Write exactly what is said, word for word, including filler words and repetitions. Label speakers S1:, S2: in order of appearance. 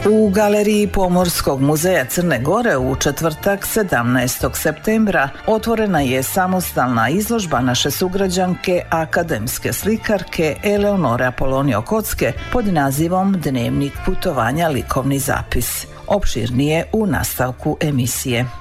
S1: U Galeriji Pomorskog muzeja Crne Gore u četvrtak sedamnaestog septembra otvorena je samostalna izložba naše sugrađanke akademske slikarke Eleonore Apolonio Kocke pod nazivom Dnevnik putovanja likovni zapis. Opširnije u nastavku emisije.